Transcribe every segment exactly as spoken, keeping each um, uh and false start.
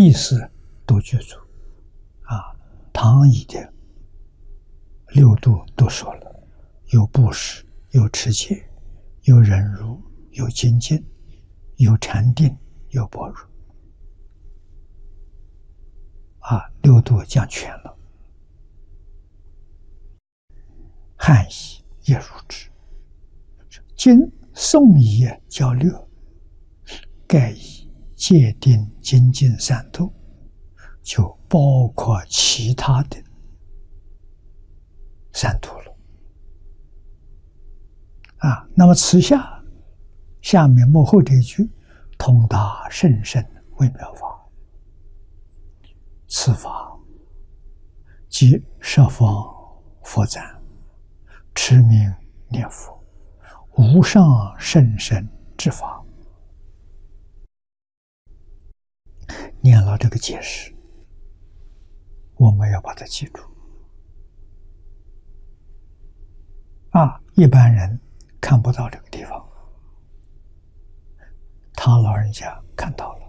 意思都具足啊。唐译的六度都说了，有布施，有持戒，有忍辱，有精进，有禅定，有般若啊，六度讲全了。汉译也如之。今宋译较略，盖以戒定精进三度，就包括其他的三度了啊。那么此下下面幕后这一句，通达甚深微妙法，此法即十方佛赞，持名念佛，无上甚深之法。念了这个解释，我们要把它记住啊！一般人看不到这个地方，他老人家看到了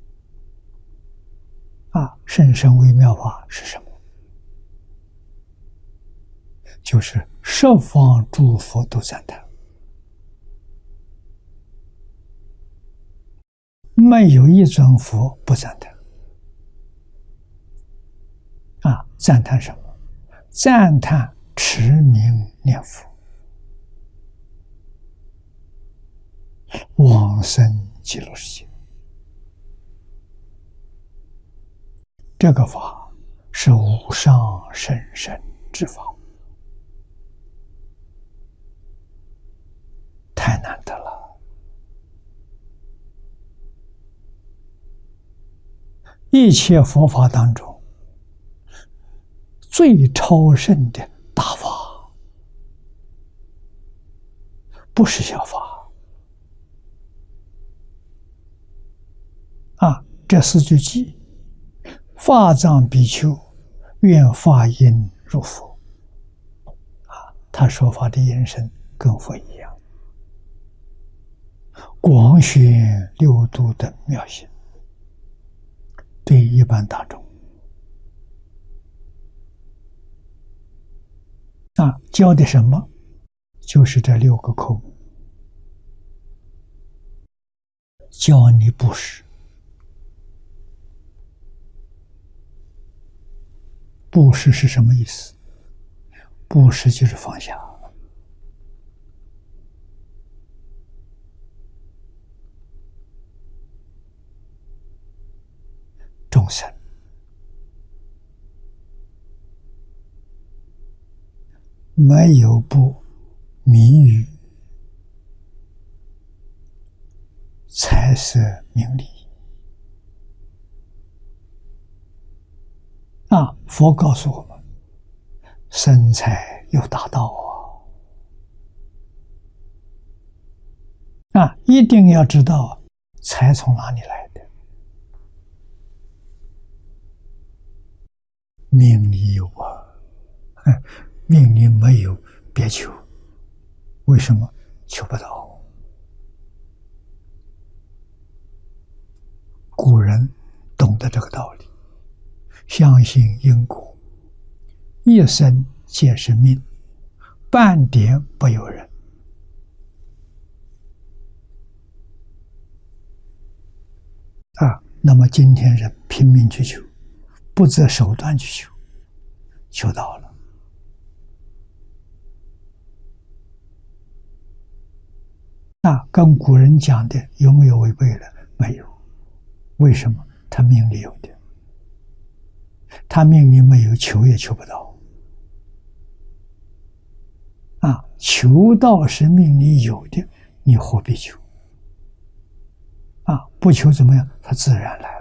啊！甚深微妙法是什么？就是十方诸佛都赞叹，没有一尊佛不赞叹啊！赞叹什么？赞叹持名念佛，往生极乐世界。这个法是无上甚深之法，太难得了。一切佛法当中，最超胜的大法，不是小法啊！这四句偈：法藏比丘愿法音入佛啊，他说法的音声跟佛一样，广宣六度的妙行，对一般大众啊，教的什么？就是这六个科目，教你布施。布施是什么意思？布施就是放下。众生没有不迷于财色名利啊！佛告诉我们，生财有大道啊！啊，一定要知道财从哪里来的。命里有啊，命里没有别求，为什么？求不到。古人懂得这个道理，相信因果，一生皆是命，半点不由人。啊，那么今天人拼命去求，不择手段去求，求到了。那跟古人讲的有没有违背了？没有。为什么？他命里有的，他命里没有，求也求不到。啊，求到是命里有的，你何必求？啊，不求怎么样？他自然来。